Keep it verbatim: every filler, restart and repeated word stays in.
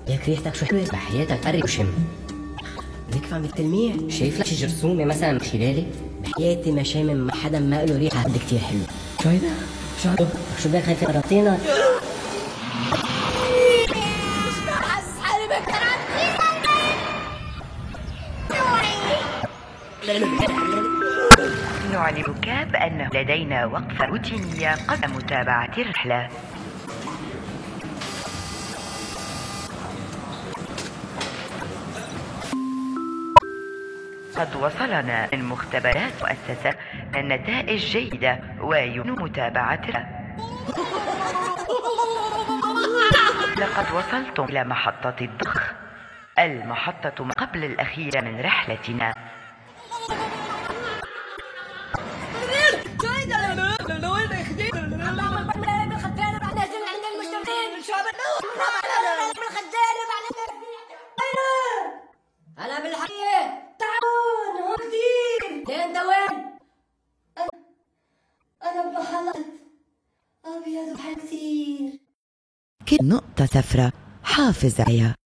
ياك ريحتك شو حلوة بحياتك، قرب وشم. ليك فهم التلميع، شايف لك شي جرثومة مثلا من خلالي؟ بحياتي ما شامم مع حدا ما له ريحة قد كتير حلوة. شو هيدا؟ شو هيدا؟ شو بدك خايفة قراطينك؟ نعلمك بأنه لدينا وقفة روتينية قبل متابعة الرحلة. قد وصلنا من مختبرات مؤسسة النتائج جيدة ويمكن متابعتها. لقد وصلتم إلى محطة الضخ، المحطة قبل الأخيرة من رحلتنا. أنا بالحقيقة تعبان هون كتير. ليه أنت وين؟ أنا أنا بحلقة أبيض وحل كتير. كل نقطة صفرة حافظ عليها.